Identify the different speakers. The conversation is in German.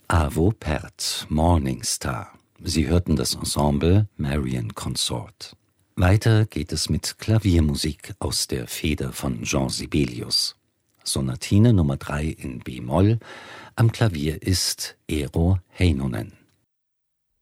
Speaker 1: Arvo Pärt, Morning Star. Sie hörten das Ensemble Marian Consort. Weiter geht es mit Klaviermusik aus der Feder von Jean Sibelius. Sonatine Nummer 3 in b-Moll. Am Klavier ist Eero Heinonen.